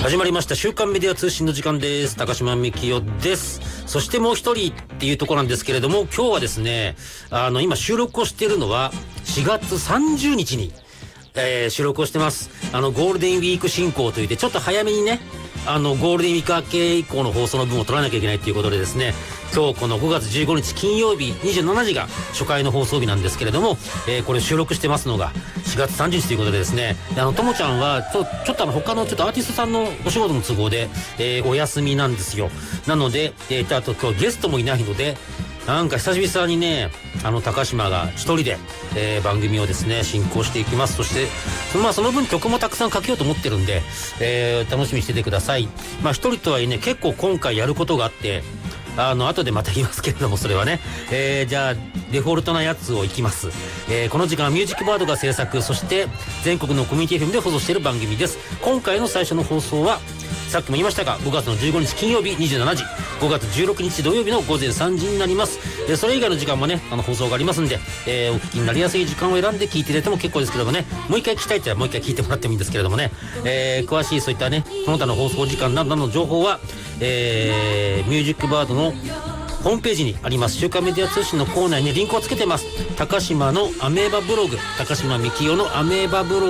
始まりました週刊メディア通信の時間です。高島みきよです。そしてもう一人っていうところなんですけれども、今日はですね、今収録をしているのは4月30日に、収録をしてます。ゴールデンウィーク進行といってちょっと早めにね、ゴールデンウィーク明け以降の放送の分を取らなきゃいけないということでですね、今日この5月15日金曜日27時が初回の放送日なんですけれども、これ収録してますのが4月30日ということでですね、ともちゃんはちょっと他のちょっとアーティストさんのお仕事の都合で、お休みなんですよ。なので、あと今日ゲストもいないので、なんか久々にね、高島が一人で、番組をですね進行していきます。そしてその分曲もたくさんかけようと思ってるんで、楽しみにしててください。一人とはいえね、結構今回やることがあって、後でまた言いますけれども、それはね、じゃあデフォルトなやつをいきます。この時間はミュージックバードが制作、そして全国のコミュニティ FM で放送している番組です。今回の最初の放送はさっきも言いましたが5月の15日金曜日27時、5月16日土曜日の午前3時になります。それ以外の時間もね放送がありますんで、お聞きになりやすい時間を選んで聞いていただいても結構ですけどもね、もう一回聞きたいって言ったらもう一回聞いてもらってもいいんですけれどもね、詳しいそういったねその他の放送時間などの情報は、ミュージックバードのホームページにあります週刊メディア通信のコーナーにリンクをつけてます。高島のアメーバブログ、高島みきよのアメーバブログ